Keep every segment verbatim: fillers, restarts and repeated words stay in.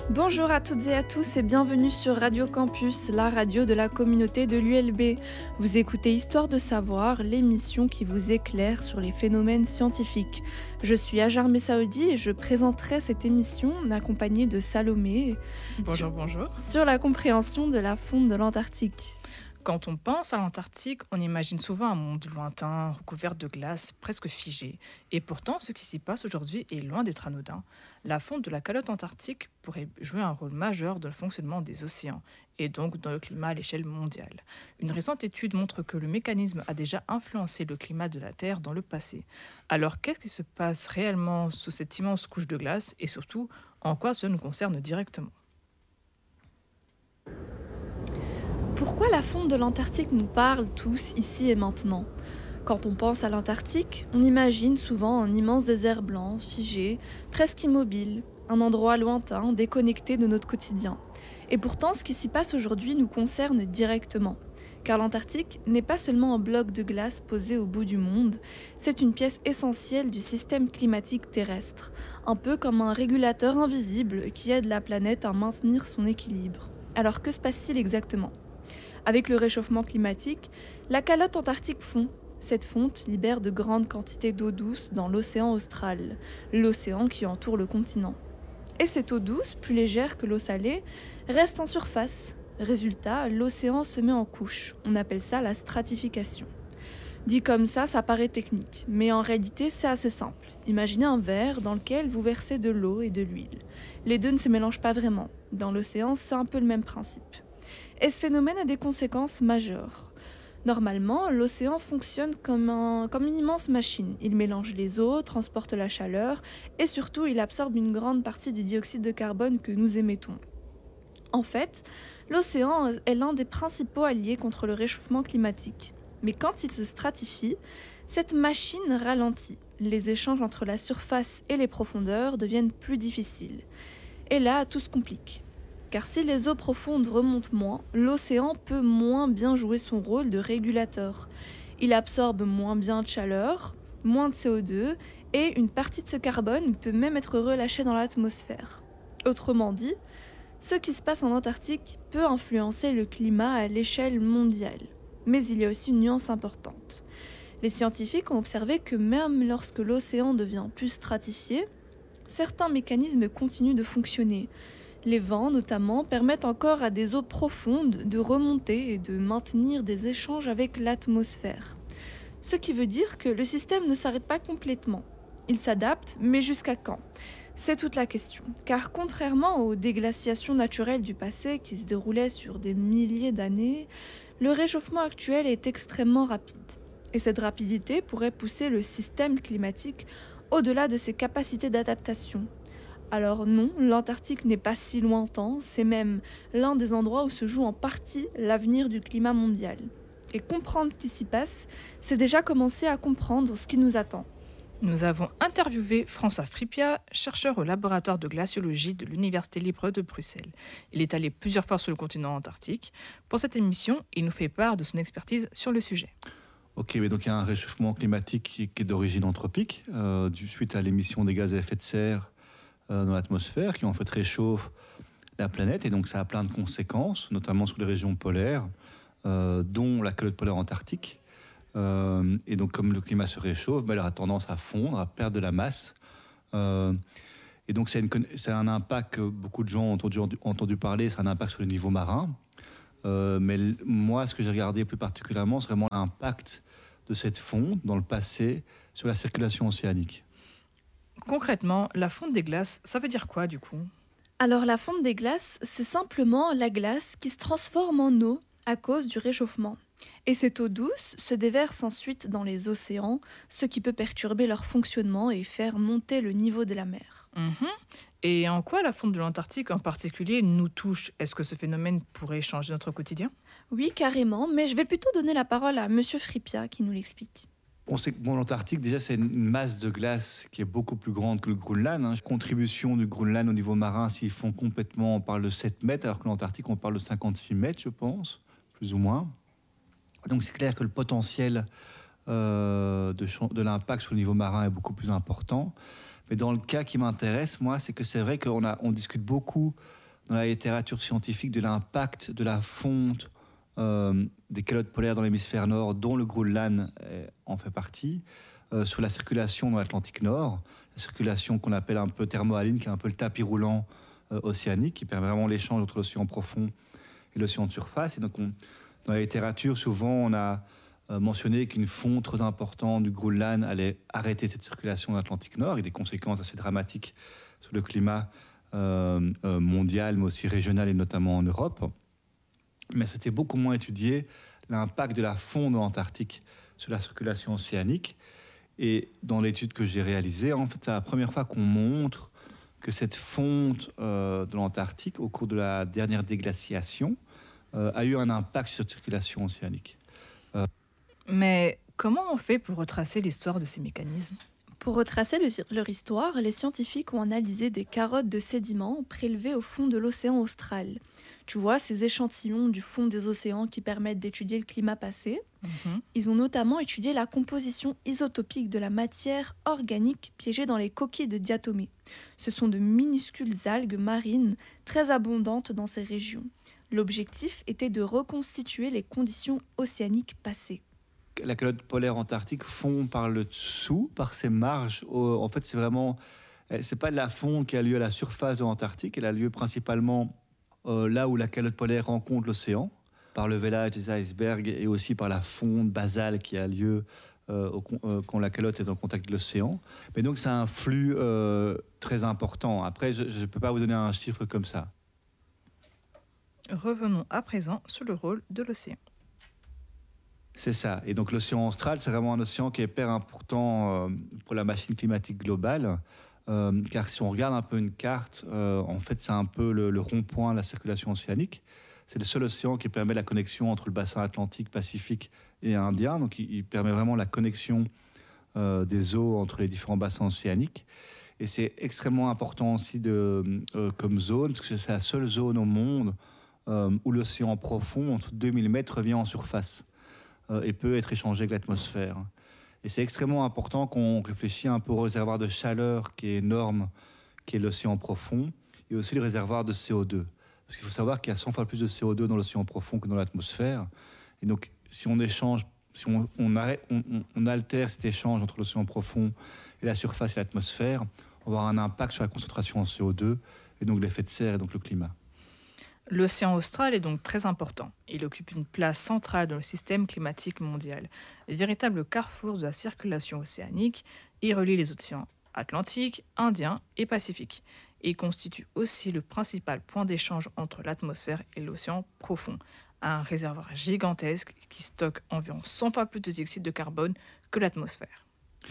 Bonjour à toutes et à tous et bienvenue sur Radio Campus, la radio de la communauté de l'U L B. Vous écoutez Histoire de savoir, l'émission qui vous éclaire sur les phénomènes scientifiques. Je suis Ajar Messaoudi et je présenterai cette émission accompagnée de Salomé Bonjour, sur, bonjour. sur la compréhension de la fonte de l'Antarctique. Quand on pense à l'Antarctique, on imagine souvent un monde lointain, recouvert de glace, presque figé. Et pourtant, ce qui s'y passe aujourd'hui est loin d'être anodin. La fonte de la calotte antarctique pourrait jouer un rôle majeur dans le fonctionnement des océans, et donc dans le climat à l'échelle mondiale. Une récente étude montre que le mécanisme a déjà influencé le climat de la Terre dans le passé. Alors, qu'est-ce qui se passe réellement sous cette immense couche de glace, et surtout, en quoi cela nous concerne directement ? Pourquoi la fonte de l'Antarctique nous parle tous ici et maintenant ? Quand on pense à l'Antarctique, on imagine souvent un immense désert blanc, figé, presque immobile, un endroit lointain, déconnecté de notre quotidien. Et pourtant, ce qui s'y passe aujourd'hui nous concerne directement. Car l'Antarctique n'est pas seulement un bloc de glace posé au bout du monde, c'est une pièce essentielle du système climatique terrestre, un peu comme un régulateur invisible qui aide la planète à maintenir son équilibre. Alors que se passe-t-il exactement ? Avec le réchauffement climatique, la calotte antarctique fond. Cette fonte libère de grandes quantités d'eau douce dans l'océan austral, l'océan qui entoure le continent. Et cette eau douce, plus légère que l'eau salée, reste en surface. Résultat, l'océan se met en couches. On appelle ça la stratification. Dit comme ça, ça paraît technique, mais en réalité, c'est assez simple. Imaginez un verre dans lequel vous versez de l'eau et de l'huile. Les deux ne se mélangent pas vraiment. Dans l'océan, c'est un peu le même principe. Et ce phénomène a des conséquences majeures. Normalement, l'océan fonctionne comme, un, comme une immense machine. Il mélange les eaux, transporte la chaleur et surtout il absorbe une grande partie du dioxyde de carbone que nous émettons. En fait, l'océan est l'un des principaux alliés contre le réchauffement climatique. Mais quand il se stratifie, cette machine ralentit. Les échanges entre la surface et les profondeurs deviennent plus difficiles. Et là, tout se complique. Car si les eaux profondes remontent moins, l'océan peut moins bien jouer son rôle de régulateur. Il absorbe moins bien de chaleur, moins de C O deux, et une partie de ce carbone peut même être relâchée dans l'atmosphère. Autrement dit, ce qui se passe en Antarctique peut influencer le climat à l'échelle mondiale. Mais il y a aussi une nuance importante. Les scientifiques ont observé que même lorsque l'océan devient plus stratifié, certains mécanismes continuent de fonctionner. Les vents, notamment, permettent encore à des eaux profondes de remonter et de maintenir des échanges avec l'atmosphère. Ce qui veut dire que le système ne s'arrête pas complètement. Il s'adapte, mais jusqu'à quand ? C'est toute la question. Car contrairement aux déglaciations naturelles du passé qui se déroulaient sur des milliers d'années, le réchauffement actuel est extrêmement rapide. Et cette rapidité pourrait pousser le système climatique au-delà de ses capacités d'adaptation. Alors non, l'Antarctique n'est pas si lointain, c'est même l'un des endroits où se joue en partie l'avenir du climat mondial. Et comprendre ce qui s'y passe, c'est déjà commencer à comprendre ce qui nous attend. Nous avons interviewé François Fripia, chercheur au laboratoire de glaciologie de l'Université libre de Bruxelles. Il est allé plusieurs fois sur le continent antarctique. Pour cette émission, il nous fait part de son expertise sur le sujet. Ok, mais donc il y a un réchauffement climatique qui, qui est d'origine anthropique, euh, du, suite à l'émission des gaz à effet de serre euh, dans l'atmosphère, qui en fait réchauffe la planète, et donc ça a plein de conséquences, notamment sur les régions polaires, euh, dont la calotte polaire antarctique. Euh, et donc comme le climat se réchauffe, ben, elle a tendance à fondre, à perdre de la masse. Euh, et donc c'est, une, c'est un impact que beaucoup de gens ont entendu, entendu parler, c'est un impact sur le niveau marin. Euh, mais l- moi, ce que j'ai regardé plus particulièrement, c'est vraiment l'impact de cette fonte dans le passé sur la circulation océanique. Concrètement, la fonte des glaces, ça veut dire quoi du coup ? Alors la fonte des glaces, c'est simplement la glace qui se transforme en eau à cause du réchauffement. Et cette eau douce se déverse ensuite dans les océans, ce qui peut perturber leur fonctionnement et faire monter le niveau de la mer. Mhm. Et en quoi la fonte de l'Antarctique en particulier nous touche ? Est-ce que ce phénomène pourrait changer notre quotidien ? Oui, carrément, mais je vais plutôt donner la parole à Monsieur Fripia qui nous l'explique. On sait que bon, l'Antarctique, déjà, c'est une masse de glace qui est beaucoup plus grande que le Groenland. Hein. Contribution du Groenland au niveau marin, s'ils font complètement, on parle de sept mètres, alors que l'Antarctique, on parle de cinquante-six mètres, je pense, plus ou moins. Donc c'est clair que le potentiel euh, de, de l'impact sur le niveau marin est beaucoup plus important. Mais dans le cas qui m'intéresse, moi, c'est que c'est vrai qu'on a, on discute beaucoup dans la littérature scientifique de l'impact de la fonte euh, des calottes polaires dans l'hémisphère nord, dont le Groenland euh, en fait partie, euh, sur la circulation dans l'Atlantique Nord, la circulation qu'on appelle un peu thermohaline, qui est un peu le tapis roulant euh, océanique, qui permet vraiment l'échange entre l'océan profond et l'océan de surface. Et donc, on, dans la littérature, souvent, on a euh, mentionné qu'une fonte trop importante du Groenland allait arrêter cette circulation dans l'Atlantique Nord, avec des conséquences assez dramatiques sur le climat euh, euh, mondial, mais aussi régional, et notamment en Europe. Mais c'était beaucoup moins étudié l'impact de la fonte de l'Antarctique sur la circulation océanique. Et dans l'étude que j'ai réalisée, en fait, c'est la première fois qu'on montre que cette fonte euh, de l'Antarctique, au cours de la dernière déglaciation, euh, a eu un impact sur cette circulation océanique. Euh, Mais comment on fait pour retracer l'histoire de ces mécanismes? Pour retracer le- leur histoire, les scientifiques ont analysé des carottes de sédiments prélevés au fond de l'océan austral. Tu vois, ces échantillons du fond des océans qui permettent d'étudier le climat passé. Mhm. Ils ont notamment étudié la composition isotopique de la matière organique piégée dans les coquilles de diatomée. Ce sont de minuscules algues marines très abondantes dans ces régions. L'objectif était de reconstituer les conditions océaniques passées. la calotte polaire antarctique fond par le dessous, par ses marges. Au- en fait, c'est vraiment, eh, c'est pas de la fonte qui a lieu à la surface de l'Antarctique. Elle a lieu principalement euh, là où la calotte polaire rencontre l'océan, par le vélage des icebergs et aussi par la fonte basale qui a lieu euh, au con- euh, quand la calotte est en contact de l'océan. Mais donc, c'est un flux euh, très important. Après, je ne peux pas vous donner un chiffre comme ça. Revenons à présent sur le rôle de l'océan. C'est ça. Et donc l'océan austral, c'est vraiment un océan qui est hyper important euh, pour la machine climatique globale. Euh, car si on regarde un peu une carte, euh, en fait, c'est un peu le, le rond-point de la circulation océanique. C'est le seul océan qui permet la connexion entre le bassin atlantique, pacifique et indien. Donc il, il permet vraiment la connexion euh, des eaux entre les différents bassins océaniques. Et c'est extrêmement important aussi de, euh, comme zone, parce que c'est la seule zone au monde euh, où l'océan profond, entre deux mille mètres, revient en surface euh, et peut être échangé avec l'atmosphère. Et c'est extrêmement important qu'on réfléchisse un peu au réservoir de chaleur qui est énorme, qui est l'océan profond, et aussi le réservoir de C O deux. Parce qu'il faut savoir qu'il y a cent fois plus de C O deux dans l'océan profond que dans l'atmosphère. Et donc, si on échange, si on, on, arrête, on, on, on altère cet échange entre l'océan profond et la surface et l'atmosphère, on va avoir un impact sur la concentration en C O deux, et donc l'effet de serre et donc le climat. L'océan austral est donc très important. Il occupe une place centrale dans le système climatique mondial. Véritable carrefour de la circulation océanique, il relie les océans Atlantique, Indien et Pacifique. Il constitue aussi le principal point d'échange entre l'atmosphère et l'océan profond. Un réservoir gigantesque qui stocke environ cent fois plus de dioxyde de carbone que l'atmosphère.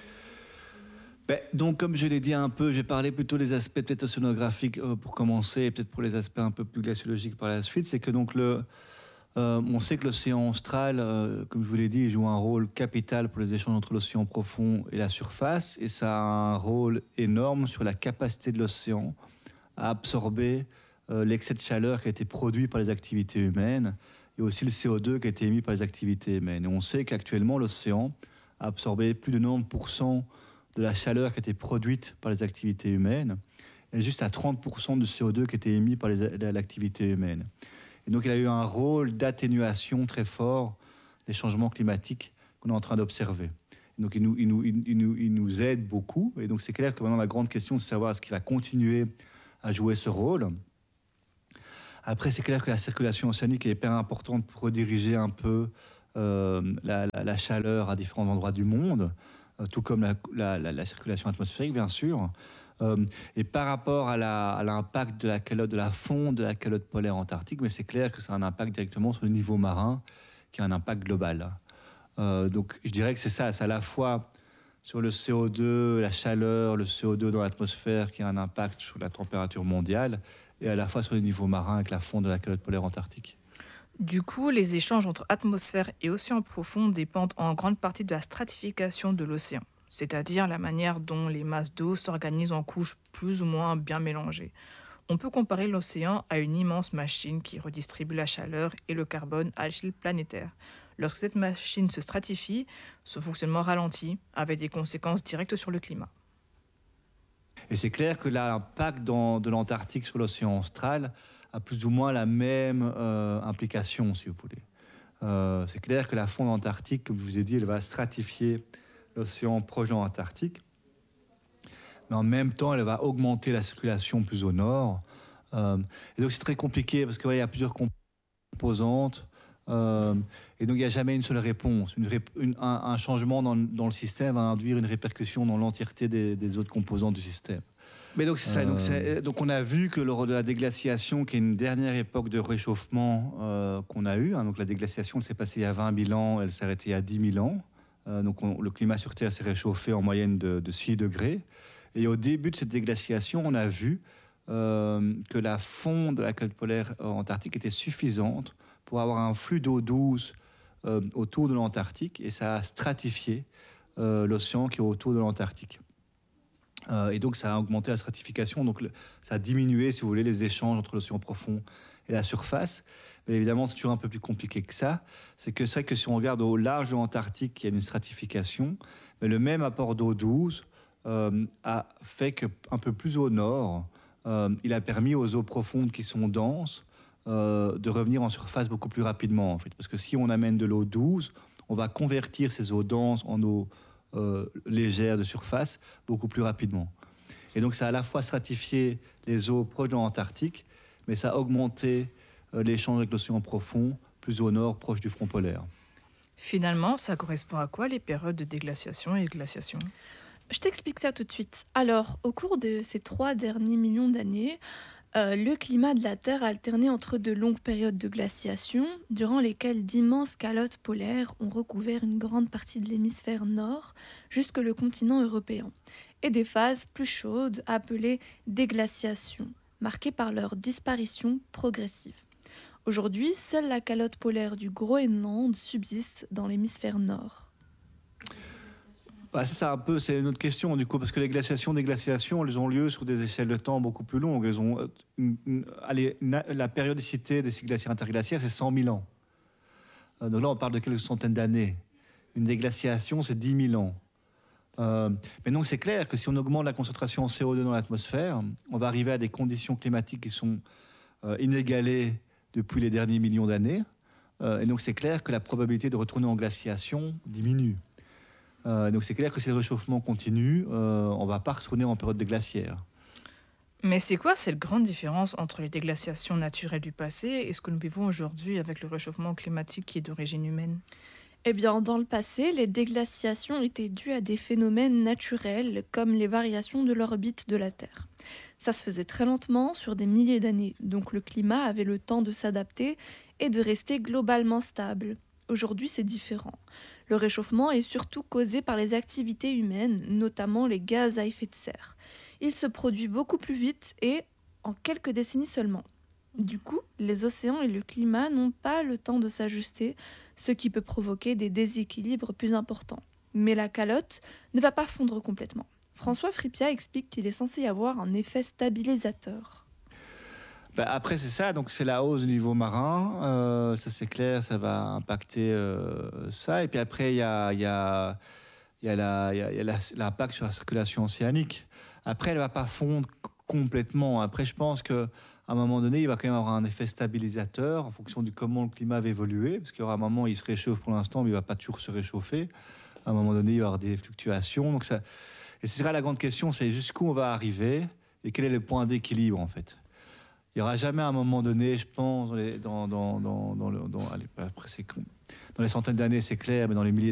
Ben, donc, comme je l'ai dit un peu, j'ai parlé plutôt des aspects peut-être océanographiques euh, pour commencer, et peut-être pour les aspects un peu plus glaciologiques par la suite. C'est que donc le, euh, on sait que l'océan austral, euh, comme je vous l'ai dit, joue un rôle capital pour les échanges entre l'océan profond et la surface, et ça a un rôle énorme sur la capacité de l'océan à absorber euh, l'excès de chaleur qui a été produit par les activités humaines, et aussi le C O deux qui a été émis par les activités humaines. Et on sait qu'actuellement, l'océan a absorbé plus de quatre-vingt-dix pour cent de la chaleur qui a été produite par les activités humaines, et juste à trente pour cent du C O deux qui a été émis par les, l'activité humaine. Et donc il a eu un rôle d'atténuation très fort des changements climatiques qu'on est en train d'observer. Et donc il nous, il, nous, il, nous, il nous aide beaucoup, et donc c'est clair que maintenant la grande question c'est de savoir est-ce qu'il va continuer à jouer ce rôle. Après c'est clair que la circulation océanique est hyper importante pour rediriger un peu euh, la, la, la chaleur à différents endroits du monde, tout comme la, la, la, la circulation atmosphérique, bien sûr. Euh, et par rapport à, la, à l'impact de la calotte, de la fonte de la calotte polaire antarctique, mais c'est clair que ça a un impact directement sur le niveau marin, qui a un impact global. Euh, donc, je dirais que c'est ça, c'est à la fois sur le C O deux, la chaleur, le C O deux dans l'atmosphère, qui a un impact sur la température mondiale, et à la fois sur le niveau marin avec la fonte de la calotte polaire antarctique. Du coup, les échanges entre atmosphère et océan profond dépendent en grande partie de la stratification de l'océan, c'est-à-dire la manière dont les masses d'eau s'organisent en couches plus ou moins bien mélangées. On peut comparer l'océan à une immense machine qui redistribue la chaleur et le carbone à l'échelle planétaire. Lorsque cette machine se stratifie, son fonctionnement ralentit, avec des conséquences directes sur le climat. Et c'est clair que l'impact dans, de l'Antarctique sur l'océan austral a plus ou moins la même euh, implication, si vous voulez. Euh, c'est clair que la fonte antarctique, comme je vous ai dit, elle va stratifier l'océan proche de l'Antarctique. Mais en même temps, elle va augmenter la circulation plus au nord. Euh, et donc, c'est très compliqué parce qu'il voilà, y a plusieurs composantes. Euh, et donc, il n'y a jamais une seule réponse. Une, une, un, un changement dans, dans le système va induire une répercussion dans l'entièreté des, des autres composantes du système. Mais donc, c'est ça. Euh... Donc, c'est, donc, on a vu que lors de la déglaciation, qui est une dernière époque de réchauffement euh, qu'on a eue, hein, donc la déglaciation, elle s'est passée il y a vingt mille ans, elle s'est arrêtée il y a dix mille ans. Euh, donc, on, le climat sur Terre s'est réchauffé en moyenne de, de six degrés. Et au début de cette déglaciation, on a vu euh, que la fonte de la calotte polaire antarctique était suffisante pour avoir un flux d'eau douce euh, autour de l'Antarctique, et ça a stratifié euh, l'océan qui est autour de l'Antarctique. Euh, et donc, ça a augmenté la stratification, donc le, ça a diminué, si vous voulez, les échanges entre l'océan profond et la surface. Mais évidemment, c'est toujours un peu plus compliqué que ça. C'est que c'est vrai que si on regarde au large de l'Antarctique, il y a une stratification, mais le même apport d'eau douce euh, a fait qu'un peu plus au nord, euh, il a permis aux eaux profondes qui sont denses euh, de revenir en surface beaucoup plus rapidement, en fait. Parce que si on amène de l'eau douce, on va convertir ces eaux denses en eau Euh, légère de surface beaucoup plus rapidement. Et donc ça a à la fois stratifié les eaux proches de l'Antarctique, mais ça a augmenté euh, l'échange avec l'océan profond, plus au nord, proche du front polaire. Finalement, ça correspond à quoi les périodes de déglaciation et de glaciation ? Je t'explique ça tout de suite. Alors, au cours de ces trois derniers millions d'années, Euh, le climat de la Terre a alterné entre de longues périodes de glaciation, durant lesquelles d'immenses calottes polaires ont recouvert une grande partie de l'hémisphère nord jusque le continent européen, et des phases plus chaudes appelées déglaciations, marquées par leur disparition progressive. Aujourd'hui, seule la calotte polaire du Groenland subsiste dans l'hémisphère nord. Bah, c'est ça un peu, c'est une autre question du coup, parce que les glaciations, des glaciations, elles ont lieu sur des échelles de temps beaucoup plus longues. Elles ont, une, une, allez, une, la périodicité des cycles glaciaires interglaciaires, c'est cent mille ans. Euh, donc là, on parle de quelques centaines d'années. Une déglaciation, c'est dix mille ans. Euh, mais donc, c'est clair que si on augmente la concentration en C O deux dans l'atmosphère, on va arriver à des conditions climatiques qui sont euh, inégalées depuis les derniers millions d'années. Euh, et donc, c'est clair que la probabilité de retourner en glaciation diminue. Euh, donc c'est clair que si le réchauffement continue, euh, on ne va pas retourner en période de glaciaire. Mais c'est quoi cette grande différence entre les déglaciations naturelles du passé et ce que nous vivons aujourd'hui avec le réchauffement climatique qui est d'origine humaine ? Eh bien, dans le passé, les déglaciations étaient dues à des phénomènes naturels comme les variations de l'orbite de la Terre. Ça se faisait très lentement, sur des milliers d'années, donc le climat avait le temps de s'adapter et de rester globalement stable. Aujourd'hui, c'est différent. Le réchauffement est surtout causé par les activités humaines, notamment les gaz à effet de serre. Il se produit beaucoup plus vite et en quelques décennies seulement. Du coup, les océans et le climat n'ont pas le temps de s'ajuster, ce qui peut provoquer des déséquilibres plus importants. Mais la calotte ne va pas fondre complètement. François Fripia explique qu'il est censé y avoir un effet stabilisateur. Ben après, c'est ça, donc c'est la hausse du niveau marin, euh, ça c'est clair, ça va impacter euh, ça. Et puis après, il y a, y a, y a, la, y a, y a la, l'impact sur la circulation océanique. Après, elle ne va pas fondre complètement. Après, je pense qu'à un moment donné, il va quand même avoir un effet stabilisateur en fonction de comment le climat va évoluer. Parce qu'il y aura un moment, il se réchauffe pour l'instant, mais il ne va pas toujours se réchauffer. À un moment donné, il va y avoir des fluctuations. Donc ça... Et ce sera la grande question, c'est jusqu'où on va arriver et quel est le point d'équilibre, en fait. Il n'y aura jamais à un moment donné, je pense, dans les, dans, dans, dans, dans, le, dans, allez, après c'est, dans les centaines d'années, c'est clair, mais dans les milliers